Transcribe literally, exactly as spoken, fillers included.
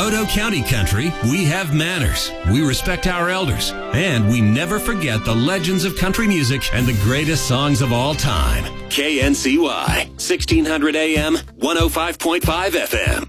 Otoe County Country, we have manners, we respect our elders, and we never forget the legends of country music and the greatest songs of all time. K N C Y, sixteen hundred A M, one oh five point five F M.